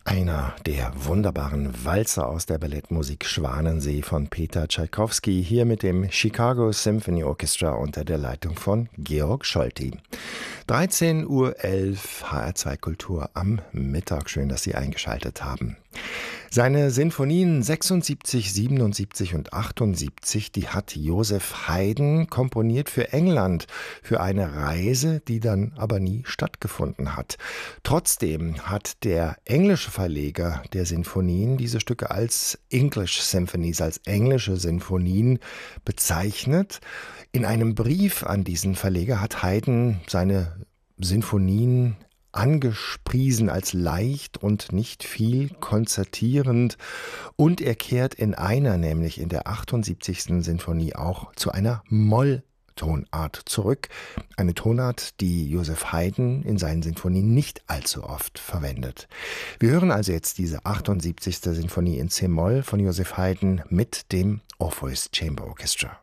Einer der wunderbaren Walzer aus der Ballettmusik Schwanensee von Peter Tschaikowski, hier mit dem Chicago Symphony Orchestra unter der Leitung von Georg Scholti. 13:11 Uhr, HR2 Kultur am Mittag. Schön, dass Sie eingeschaltet haben. Seine Sinfonien 76, 77 und 78, die hat Joseph Haydn komponiert für England, für eine Reise, die dann aber nie stattgefunden hat. Trotzdem hat der englische Verleger der Sinfonien diese Stücke als English Symphonies, als englische Sinfonien bezeichnet. In einem Brief an diesen Verleger hat Haydn seine Sinfonien angepriesen als leicht und nicht viel konzertierend, und er kehrt in einer, nämlich in der 78. Sinfonie, auch zu einer Molltonart zurück. Eine Tonart, die Joseph Haydn in seinen Sinfonien nicht allzu oft verwendet. Wir hören also jetzt diese 78. Sinfonie in C-Moll von Joseph Haydn mit dem Orpheus Chamber Orchestra.